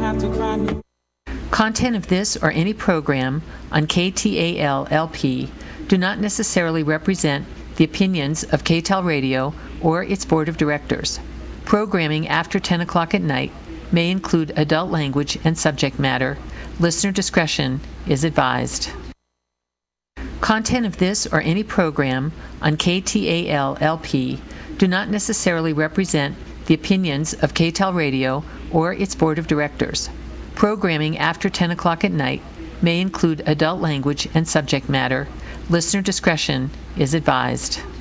have to cry me. Content of this or any program on KTAL-LP do not necessarily represent the opinions of KTAL Radio or its board of directors. Programming after 10 o'clock at night may include adult language and subject matter. Listener discretion is advised. Content of this or any program on KTAL-LP do not necessarily represent the opinions of KTAL Radio or its board of directors. Programming after 10 o'clock at night may include adult language and subject matter. Listener discretion is advised.